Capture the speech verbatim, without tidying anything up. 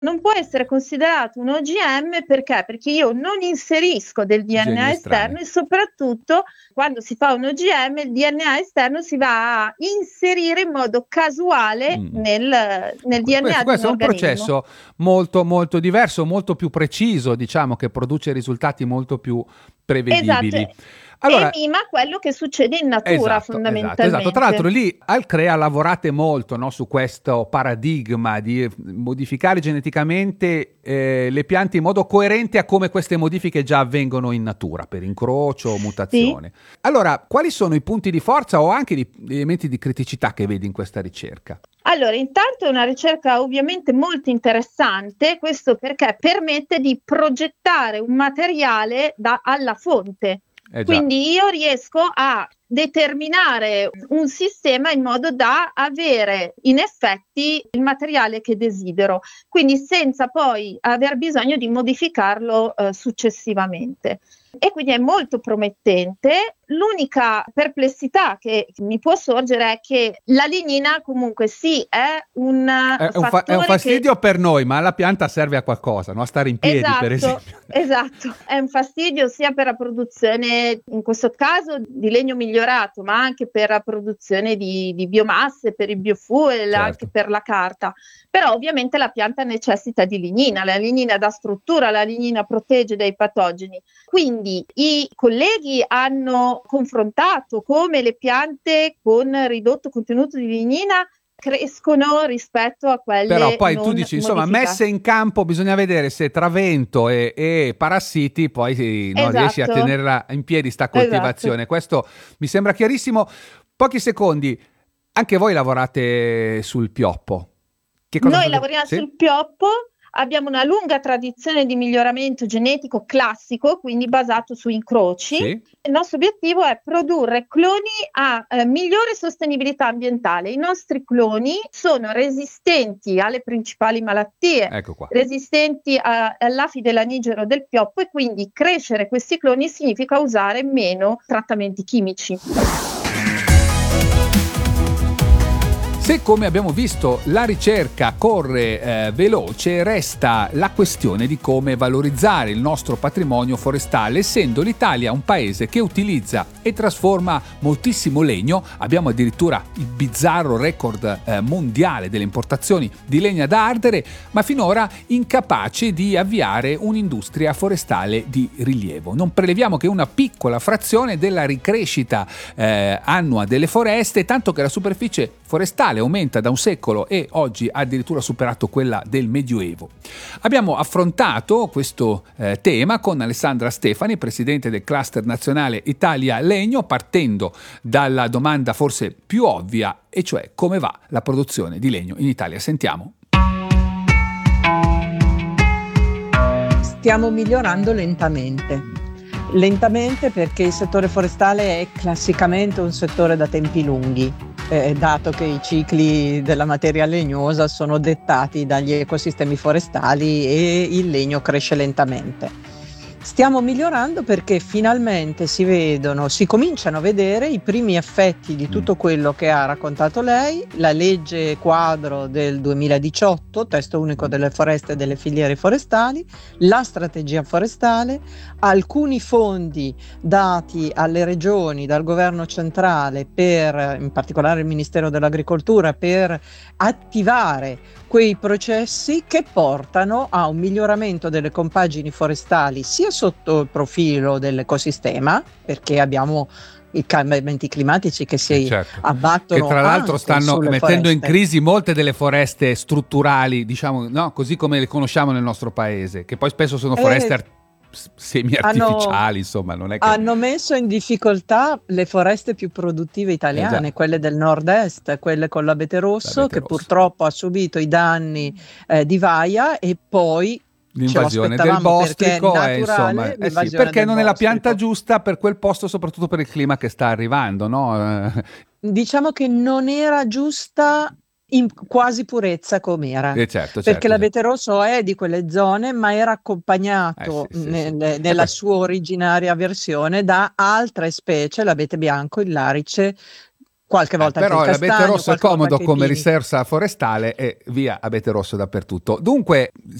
non può essere considerato un O G M perché? Perché io non inserisco del D N A Geni esterno estranei. e soprattutto quando si fa un O G M il D N A esterno si va a inserire in modo casuale Mm. nel, nel Que- D N A Questo, di un questo è un organismo. processo molto molto diverso, molto più preciso, diciamo, che produce risultati molto più prevedibili. Esatto, Allora, e mima quello che succede in natura esatto, esatto, esatto. Tra l'altro fondamentalmente. lì al CREA lavorate molto, no, su questo paradigma di modificare geneticamente eh, le piante in modo coerente a come queste modifiche già avvengono in natura, per incrocio o Sì. mutazione. Allora, quali sono i punti di forza o anche gli elementi di criticità che vedi in questa ricerca? Allora, intanto è una ricerca ovviamente molto interessante, questo perché permette di progettare un materiale da, alla fonte. Eh già. Quindi io riesco a determinare un sistema in modo da avere in effetti il materiale che desidero, quindi senza poi aver bisogno di modificarlo eh, successivamente. E quindi è molto promettente. L'unica perplessità che mi può sorgere è che la lignina comunque sì è un È un, fa- fattore è un fastidio che... per noi, ma la pianta serve a qualcosa, no? A stare in piedi, per Esatto, esempio. esatto, è un fastidio sia per la produzione, in questo caso, di legno migliorato, ma anche per la produzione di, di biomasse, per il biofuel, Certo. anche per la carta. Però ovviamente la pianta necessita di lignina, la lignina dà struttura, la lignina protegge dai patogeni. Quindi i colleghi hanno confrontato come le piante con ridotto contenuto di lignina crescono rispetto a quelle Però poi non tu dici, insomma, modificate. messe in campo bisogna vedere se tra vento e, e parassiti poi no, Esatto. riesci a tenerla in piedi sta coltivazione. Esatto. Questo mi sembra chiarissimo. Pochi secondi, anche voi lavorate sul pioppo. Che cosa Noi fate? lavoriamo Sì? sul pioppo, abbiamo una lunga tradizione di miglioramento genetico classico, quindi basato su incroci. Sì? Il nostro obiettivo è produrre cloni a eh, migliore sostenibilità ambientale. I nostri cloni sono resistenti alle principali malattie, Ecco qua. resistenti a, all'afide lanigero del pioppo e quindi crescere questi cloni significa usare meno trattamenti chimici. Se, come abbiamo visto, la ricerca corre eh, veloce, resta la questione di come valorizzare il nostro patrimonio forestale, essendo l'Italia un paese che utilizza e trasforma moltissimo legno. Abbiamo addirittura il bizzarro record eh, mondiale delle importazioni di legna da ardere, ma finora incapaci di avviare un'industria forestale di rilievo. Non preleviamo che una piccola frazione della ricrescita eh, annua delle foreste, tanto che la superficie forestale aumenta da un secolo e oggi ha addirittura superato quella del Medioevo. Abbiamo affrontato questo eh, tema con Alessandra Stefani, presidente del cluster nazionale Italia Legno, partendo dalla domanda forse più ovvia, e cioè come va la produzione di legno in Italia. Sentiamo. Stiamo migliorando lentamente. Lentamente perché il settore forestale è classicamente un settore da tempi lunghi, eh, dato che i cicli della materia legnosa sono dettati dagli ecosistemi forestali e il legno cresce lentamente. Stiamo migliorando perché finalmente si vedono, si cominciano a vedere i primi effetti di tutto quello che ha raccontato lei, la legge quadro del duemiladiciotto, testo unico delle foreste e delle filiere forestali, la strategia forestale, alcuni fondi dati alle regioni dal governo centrale per, in particolare il Ministero dell'Agricoltura, per attivare quei processi che portano a un miglioramento delle compagini forestali sia sotto il profilo dell'ecosistema, perché abbiamo i cambiamenti climatici che si eh certo. abbattono, che tra l'altro anche stanno sulle mettendo foreste. in crisi molte delle foreste strutturali, diciamo, no, così come le conosciamo nel nostro paese, che poi spesso sono foreste Eh, art- semi-artificiali, hanno, insomma, non è che... hanno messo in difficoltà le foreste più produttive italiane, Eh quelle del nord-est, quelle con l'abete rosso, L'abete che rosso. purtroppo ha subito i danni eh, di vaia, e poi L'invasione ce del l'aspettavamo perché è bostrico, naturale, eh, insomma, eh sì, l'invasione perché del non è la pianta bostrico. giusta per quel posto, soprattutto per il clima che sta arrivando, no? Eh, Diciamo che non era giusta in quasi purezza com'era, eh, certo, perché certo, l'abete rosso è di quelle zone, ma era Eh, accompagnato sì, sì, nel- sì. E nella poi, sua originaria versione da altre specie, l'abete bianco, il larice, qualche volta eh, anche però il l'abete castagno, rosso è qualche volta comodo anche i come pini. riserva forestale e via abete rosso dappertutto. Dunque